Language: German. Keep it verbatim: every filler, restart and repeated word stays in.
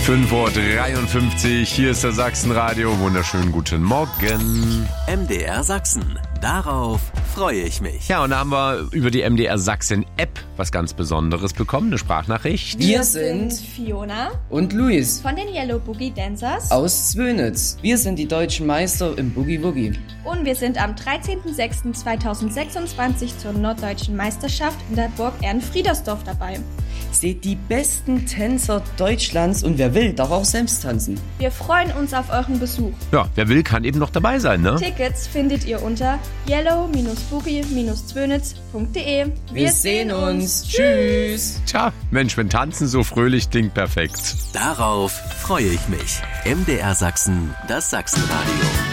fünf Uhr dreiundfünfzig, hier ist das Sachsenradio. Wunderschönen guten Morgen. M D R Sachsen. Darauf freue ich mich. Ja, und da haben wir über die M D R Sachsen App was ganz Besonderes bekommen, eine Sprachnachricht. Wir sind Fiona und Luis von den Yellow Boogie Dancers aus Zwönitz. Wir sind die deutschen Meister im Boogie Woogie. Und wir sind am dreizehnten sechsten zweitausendsechsundzwanzig zur Norddeutschen Meisterschaft in der Burg Ehrenfriedersdorf dabei. Seht die besten Tänzer Deutschlands und wer will, darf auch selbst tanzen. Wir freuen uns auf euren Besuch. Ja, wer will, kann eben noch dabei sein, ne? Tickets findet ihr unter yellow boogie zwönitz punkt de. Wir, Wir sehen uns. Tschüss. Tja, Mensch, wenn Tanzen so fröhlich klingt, perfekt. Darauf freue ich mich. M D R Sachsen, das Sachsenradio.